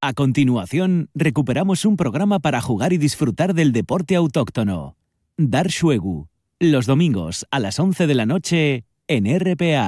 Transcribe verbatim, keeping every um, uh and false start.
A continuación, recuperamos un programa para jugar y disfrutar del deporte autóctono. Dar Xuegu, los domingos a las once de la noche en R P A.